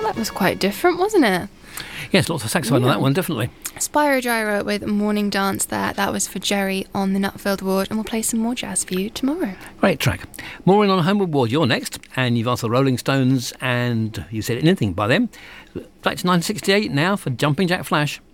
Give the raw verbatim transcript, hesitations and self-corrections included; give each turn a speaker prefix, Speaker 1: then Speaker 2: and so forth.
Speaker 1: that was quite different, wasn't it?
Speaker 2: Yes, lots of saxophone
Speaker 1: Yeah.
Speaker 2: on that one, definitely.
Speaker 1: Spyro Gyra with Morning Dance there. That was for Jerry on the Nutfield Ward, and we'll play some more jazz for you tomorrow.
Speaker 2: Great track. Maureen on Homeward Ward, you're next, and you've asked the Rolling Stones, and you said anything by them. Back to nineteen sixty-eight now for Jumping Jack Flash.